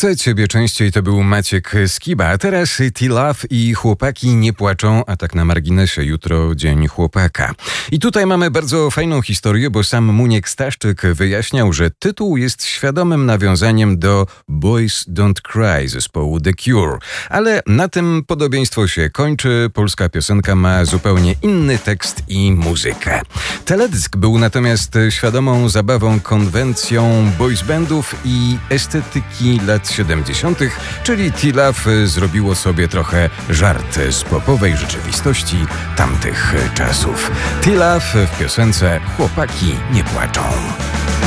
Chcę ciebie częściej to był Maciek Skiba, a teraz T-Love i Chłopaki nie płaczą, a tak na marginesie jutro Dzień Chłopaka. I tutaj mamy bardzo fajną historię, bo sam Muniek Staszczyk wyjaśniał, że tytuł jest świadomym nawiązaniem do Boys Don't Cry zespołu The Cure. Ale na tym podobieństwo się kończy, polska piosenka ma zupełnie inny tekst i muzykę. Teledysk był natomiast świadomą zabawą konwencją boys bandów i estetyki lat 70., czyli T-Love zrobiło sobie trochę żart z popowej rzeczywistości tamtych czasów. T-Love w piosence Chłopaki nie płaczą.